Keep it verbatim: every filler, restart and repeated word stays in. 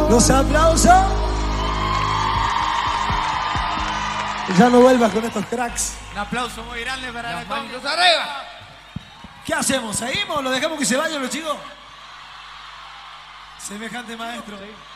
Los aplausos. Ya no vuelvas con estos cracks. Un aplauso muy grande para Las la manitos arriba. ¿Qué hacemos? ¿Seguimos? ¿Lo dejamos que se vayan los chicos? Semejante maestro.